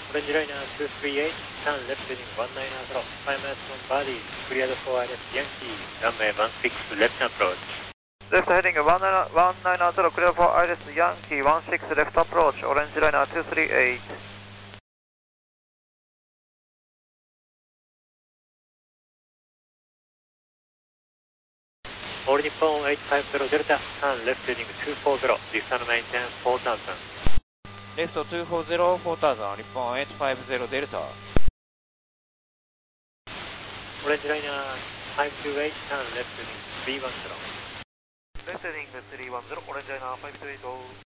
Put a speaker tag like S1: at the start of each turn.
S1: Orange Liner 238, turn left heading 190, 5 minutes on body, cleared for ILS Yankee, runway 16 left approach.
S2: Left heading 190, cleared for ILS Yankee, 16 left approach, Orange Liner 238.
S1: All Nippon 850 Delta, turn left heading 240, descend maintain 4000.
S3: Left 240, 4000, Nippon 850 Delta.
S1: Orange Liner 528, turn left heading 310.
S2: Left heading 310, Orange Liner 528.